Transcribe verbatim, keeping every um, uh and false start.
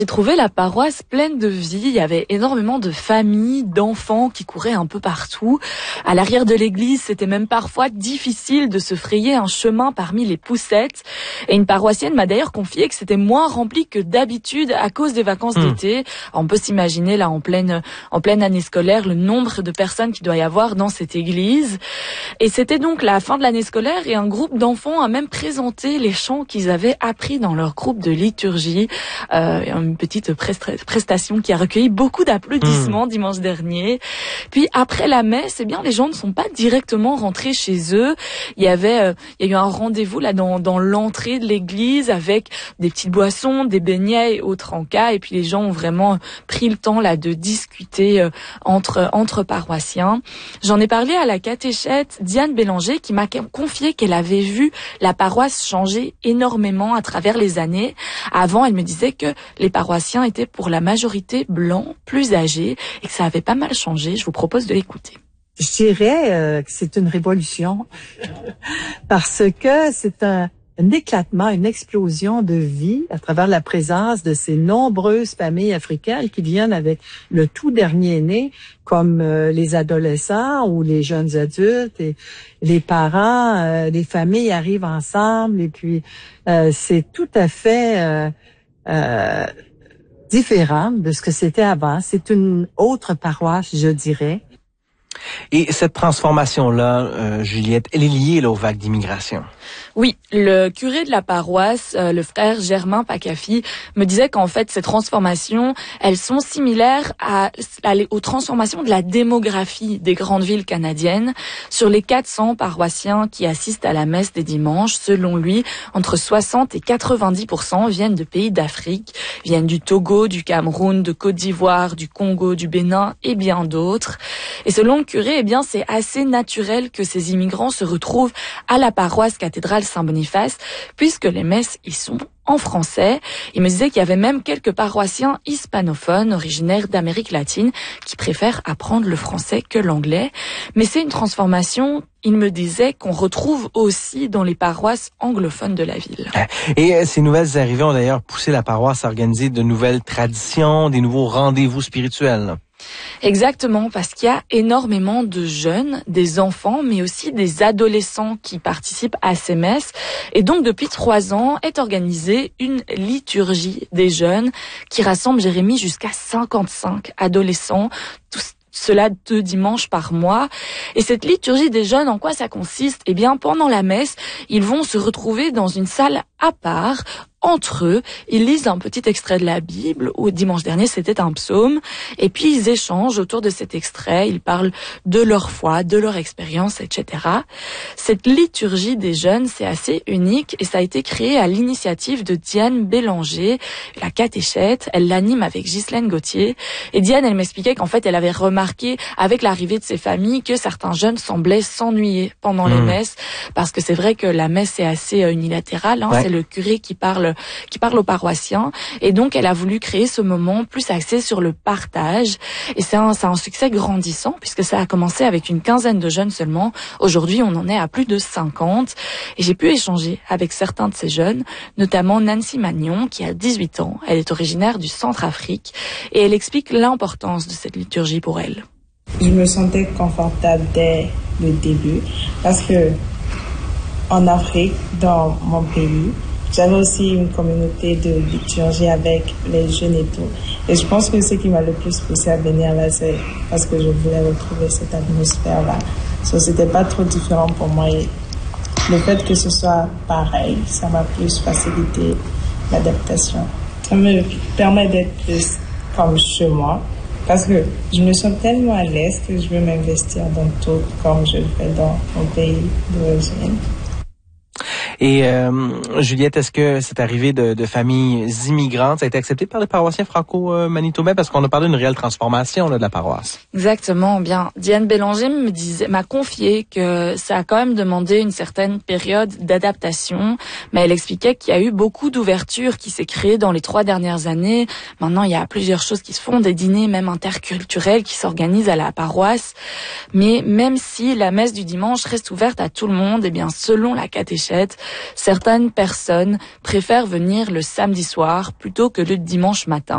J'ai trouvé la paroisse pleine de vie. Il y avait énormément de familles, d'enfants qui couraient un peu partout. À l'arrière de l'église, c'était même parfois difficile de se frayer un chemin parmi les poussettes. Et une paroissienne m'a d'ailleurs confié que c'était moins rempli que d'habitude à cause des vacances mmh. d'été. Alors, on peut s'imaginer là en pleine, en pleine année scolaire le nombre de personnes qu'il doit y avoir dans cette église. Et c'était donc la fin de l'année scolaire et un groupe d'enfants a même présenté les chants qu'ils avaient appris dans leur groupe de liturgie. Euh, une petite prestation qui a recueilli beaucoup d'applaudissements mmh. dimanche dernier. Puis après la messe, eh bien les gens ne sont pas directement rentrés chez eux. Il y avait, euh, il y a eu un rendez-vous là dans, dans l'entrée de l'église avec des petites boissons, des beignets et autres encas. Et puis les gens ont vraiment pris le temps là de discuter euh, entre entre paroissiens. J'en ai parlé à la catéchète Diane Bélanger qui m'a confié qu'elle avait vu la paroisse changer énormément à travers les années. Avant, elle me disait que les paroissiens étaient pour la majorité blancs, plus âgés, et que ça avait pas mal changé. Je vous propose de l'écouter. Je dirais euh, que c'est une révolution parce que c'est un, un éclatement, une explosion de vie à travers la présence de ces nombreuses familles africaines qui viennent avec le tout dernier né, comme euh, les adolescents ou les jeunes adultes et les parents, euh, les familles arrivent ensemble et puis euh, c'est tout à fait euh, euh, différent de ce que c'était avant. C'est une autre paroisse, je dirais. Et cette transformation-là, euh, Juliette, elle est liée là, aux vagues d'immigration. Oui, le curé de la paroisse, euh, le frère Germain Pakafi, me disait qu'en fait, ces transformations, elles sont similaires à, à, aux transformations de la démographie des grandes villes canadiennes. Sur les quatre cents paroissiens qui assistent à la messe des dimanches, selon lui, entre soixante et quatre-vingt-dix pour cent viennent de pays d'Afrique, viennent du Togo, du Cameroun, de Côte d'Ivoire, du Congo, du Bénin et bien d'autres. Et selon le curé, eh bien, c'est assez naturel que ces immigrants se retrouvent à la paroisse cathédrale Saint-Boniface, puisque les messes y sont en français. Il me disait qu'il y avait même quelques paroissiens hispanophones originaires d'Amérique latine qui préfèrent apprendre le français que l'anglais. Mais c'est une transformation, il me disait, qu'on retrouve aussi dans les paroisses anglophones de la ville. Et ces nouvelles arrivées ont d'ailleurs poussé la paroisse à organiser de nouvelles traditions, des nouveaux rendez-vous spirituels. Exactement, parce qu'il y a énormément de jeunes, des enfants, mais aussi des adolescents qui participent à ces messes. Et donc, depuis trois ans, est organisée une liturgie des jeunes qui rassemble, Jérémy, jusqu'à cinquante-cinq adolescents, tous cela deux dimanches par mois. Et cette liturgie des jeunes, en quoi ça consiste? Eh bien, pendant la messe, ils vont se retrouver dans une salle à part, entre eux, ils lisent un petit extrait de la Bible, ou dimanche dernier c'était un psaume, et puis ils échangent autour de cet extrait, ils parlent de leur foi, de leur expérience, et cetera. Cette liturgie des jeunes, c'est assez unique, et ça a été créé à l'initiative de Diane Bélanger, la catéchète, elle l'anime avec Ghislaine Gauthier, et Diane, elle m'expliquait qu'en fait elle avait remarqué, avec l'arrivée de ces familles, que certains jeunes semblaient s'ennuyer pendant mmh. les messes, parce que c'est vrai que la messe est assez unilatérale, hein, ouais. c'est le curé qui parle qui parle aux paroissiens, et donc elle a voulu créer ce moment plus axé sur le partage, et c'est un, c'est un succès grandissant puisque ça a commencé avec une quinzaine de jeunes seulement. Aujourd'hui on en est à plus de cinquante, et j'ai pu échanger avec certains de ces jeunes, notamment Nancy Magnon qui a dix-huit ans, elle est originaire du Centrafrique, et elle explique l'importance de cette liturgie pour elle. Je me sentais confortable dès le début parce que en Afrique, dans mon pays, j'avais aussi une communauté de liturgie avec les jeunes et tout. Et je pense que ce qui m'a le plus poussé à venir là, c'est parce que je voulais retrouver cette atmosphère-là. So, c'était pas trop différent pour moi. Et le fait que ce soit pareil, ça m'a plus facilité l'adaptation. Ça me permet d'être plus comme chez moi. Parce que je me sens tellement à l'aise que je veux m'investir dans tout comme je le fais dans mon pays d'origine. Et euh, Juliette, est-ce que cette arrivée de, de familles immigrantes, ça a été accepté par les paroissiens franco-manitobains? Parce qu'on a parlé d'une réelle transformation là, de la paroisse. Exactement. Bien, Diane Bélanger me disait, m'a confié que ça a quand même demandé une certaine période d'adaptation, mais elle expliquait qu'il y a eu beaucoup d'ouverture qui s'est créée dans les trois dernières années. Maintenant, il y a plusieurs choses qui se font, des dîners même interculturels qui s'organisent à la paroisse. Mais même si la messe du dimanche reste ouverte à tout le monde, eh bien, selon la catéchète, certaines personnes préfèrent venir le samedi soir plutôt que le dimanche matin.